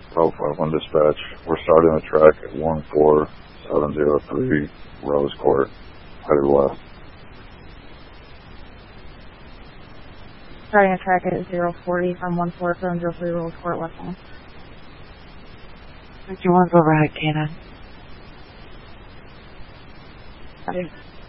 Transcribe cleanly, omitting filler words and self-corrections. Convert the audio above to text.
Bravo 51 dispatch. We're starting the track at 14703 Rose Court, headed west. Starting a track at 040 from 14703 Rose Court westbound. 51's overhead, Cannon. Copy.